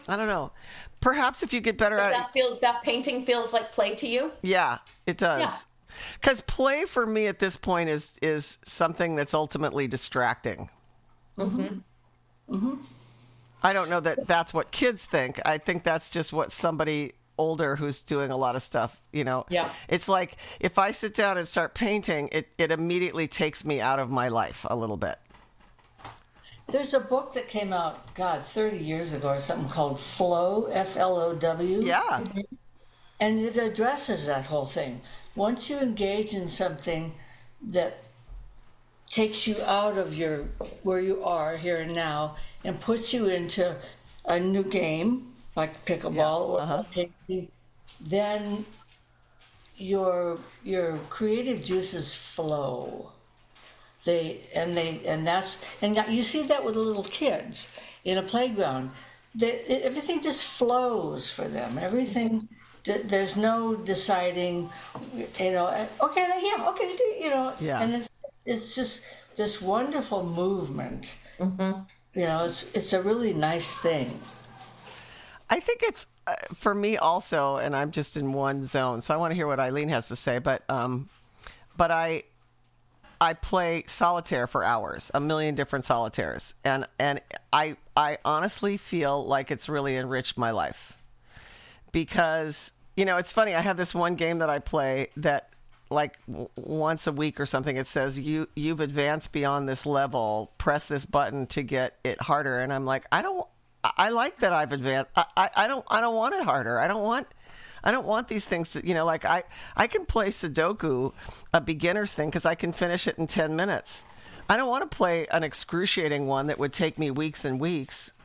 I don't know. Perhaps if you get better at it. That painting feels like play to you? Yeah, it does. Yeah. Because play for me at this point is something that's ultimately distracting. Mm-hmm. Mm-hmm. I don't know that that's what kids think. I think that's just what somebody older who's doing a lot of stuff, Yeah. It's like if I sit down and start painting, it immediately takes me out of my life a little bit. There's a book that came out, 30 years ago or something called Flow, Flow. Yeah. And it addresses that whole thing. Once you engage in something that takes you out of where you are here and now and puts you into a new game, like pickleball or painting, then your creative juices flow. And you see that with little kids in a playground. Everything just flows for them. Everything. There's no deciding, okay, Yeah. And it's just this wonderful movement. Mm-hmm. It's a really nice thing. I think it's for me also, and I'm just in one zone, so I want to hear what Eileen has to say. But I play solitaire for hours, a million different solitaires, and I honestly feel like it's really enriched my life. Because, it's funny, I have this one game that I play that like once a week or something, it says, you've advanced beyond this level, press this button to get it harder. And I'm like, I like that I've advanced. I don't want it harder. I don't want these things to, like I can play Sudoku, a beginner's thing, because I can finish it in 10 minutes. I don't want to play an excruciating one that would take me weeks and weeks.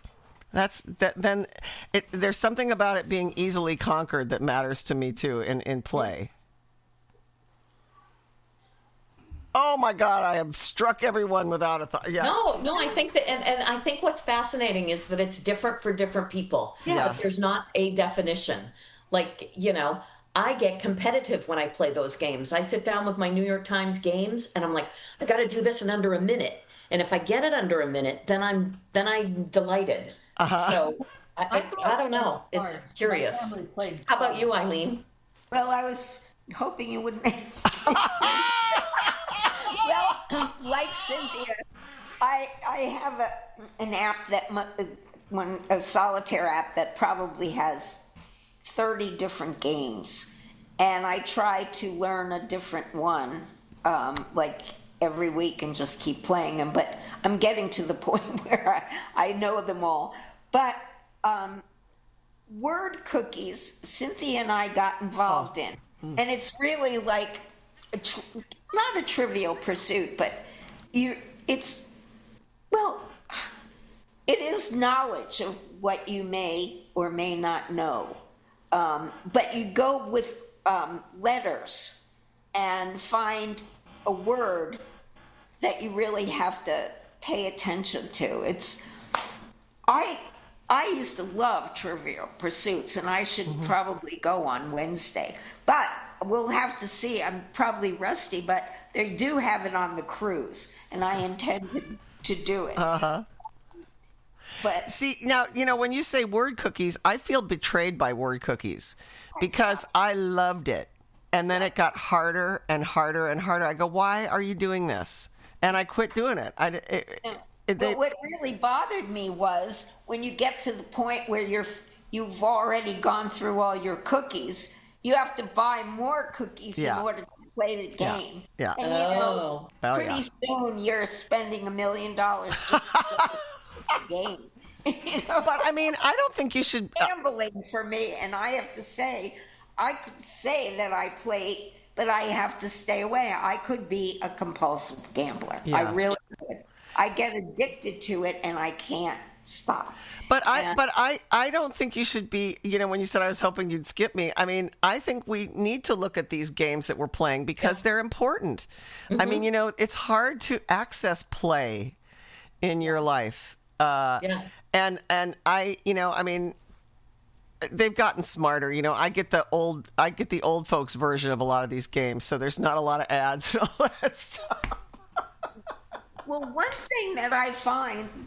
There's something about it being easily conquered that matters to me too in play. Oh my God, I have struck everyone without a thought. Yeah. No, I think that, and I think what's fascinating is that it's different for different people. Yeah. There's not a definition. Like, I get competitive when I play those games. I sit down with my New York Times games and I'm like, I got to do this in under a minute. And if I get it under a minute, then I'm delighted. So I don't know. It's curious. How about you, Eileen? Well, I was hoping you wouldn't ask. Well, like Cynthia, I have an app a solitaire app that probably has 30 different games, and I try to learn a different one, like every week, and just keep playing them. But I'm getting to the point where I know them all. But word cookies, Cynthia and I got involved in, and it's really like not a trivial pursuit, but it is knowledge of what you may or may not know. But you go with letters and find a word that you really have to pay attention to. I used to love Trivial Pursuits, and I should probably go on Wednesday. But we'll have to see. I'm probably rusty, but they do have it on the cruise, and I intend to do it. Uh-huh. But see, now, when you say word cookies, I feel betrayed by word cookies because I loved it. And then it got harder and harder and harder. I go, why are you doing this? And I quit doing it. But what really bothered me was when you get to the point where you've already gone through all your cookies, you have to buy more cookies in order to play the game. Yeah. And pretty soon you're spending $1 million just to play the game. But I mean, I don't think you should. Gambling for me, and I have to say, I could say that I play, but I have to stay away. I could be a compulsive gambler. Yeah. I really could. I get addicted to it, and I can't stop. But I don't think you should be, when you said I was hoping you'd skip me, I mean, I think we need to look at these games that we're playing because they're important. I mean, it's hard to access play in your life. And I mean, they've gotten smarter. I get the old folks version of a lot of these games, so there's not a lot of ads and all that stuff. Well, one thing that I find that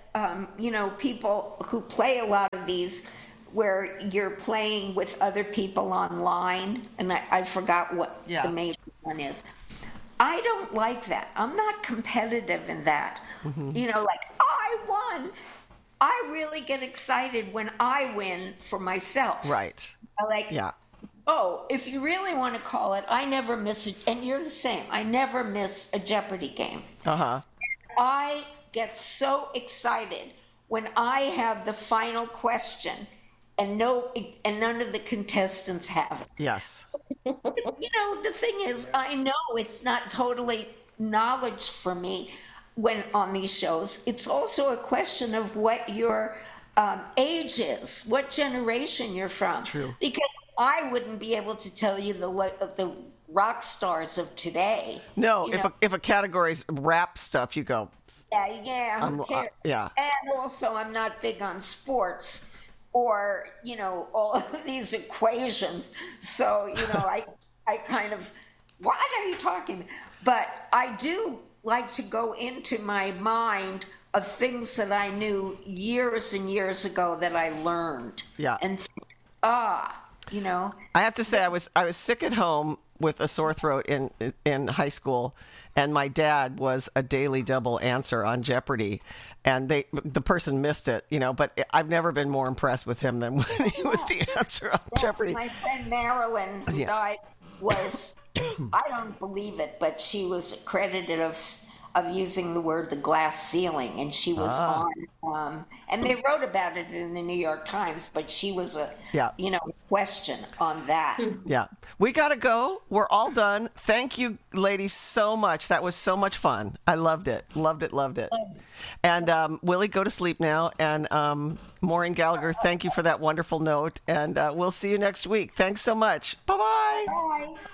people who play a lot of these where you're playing with other people online, and I forgot what Yeah. the major one is. I don't like that. I'm not competitive in that. Like, I won. I really get excited when I win for myself. Right. Yeah. Oh, if you really want to call it, I never miss it. And you're the same. I never miss a Jeopardy game. Uh-huh. I get so excited when I have the final question and none of the contestants have it. Yes. The thing is, I know it's not totally knowledge for me when on these shows. It's also a question of what your age is, what generation you're from. True. Because I wouldn't be able to tell you the rock stars of today. No, if a category's rap stuff, you go, Yeah, who cares? yeah. And also, I'm not big on sports or, all of these equations. So, I kind of, what are you talking about? But I do like to go into my mind of things that I knew years and years ago that I learned. Yeah. And, I have to say, I was sick at home with a sore throat in high school, and my dad was a daily double answer on Jeopardy, and the person missed it, but I've never been more impressed with him than when he was the answer on Jeopardy. My friend Marilyn, who died, was, I don't believe it, but she was credited of using the word the glass ceiling, and she was on, and they wrote about it in the New York Times, but she was question on that. Yeah. We got to go. We're all done. Thank you, ladies, so much. That was so much fun. I loved it. Loved it. Loved it. And Willie, go to sleep now. And Maureen Gallagher, thank you for that wonderful note. And we'll see you next week. Thanks so much. Bye-bye. Bye.